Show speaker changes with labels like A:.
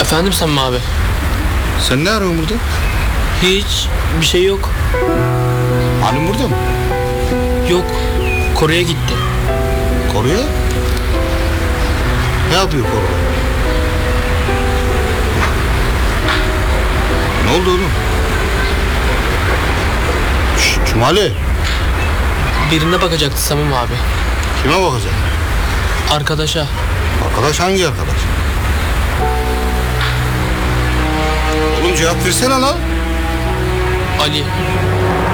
A: Efendim Samim abi?
B: Sen ne arıyorsun burada?
A: Hiç bir şey yok.
B: Hanım burada mı?
A: Yok. Kore'ye gitti.
B: Koruya? Ne yapıyor Koru? Ne oldu oğlum? Cumali.
A: Birine bakacaktı Samim abi.
B: Kime bakacak?
A: Arkadaşa.
B: Arkadaş hangi arkadaş? Oğlum cevap versene lan.
A: Ali.